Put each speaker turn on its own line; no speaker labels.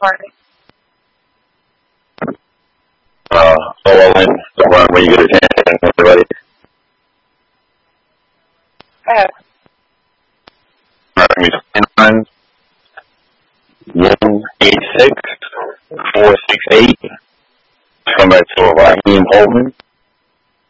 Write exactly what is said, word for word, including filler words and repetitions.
party.
Uh, all in, when, when you get a chance, everybody.
Uh,
Alright, give me nine, one, eight, six, four, six, eight. Come back to Raheem Holtman.